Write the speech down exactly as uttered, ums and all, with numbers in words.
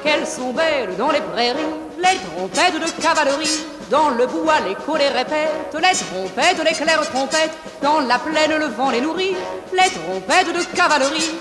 qu'elles sont belles dans les prairies, les trompettes de cavalerie. Dans le bois, l'écho les répète, les trompettes, les claires trompettes. Dans la plaine, le vent les nourrit, les trompettes de cavalerie.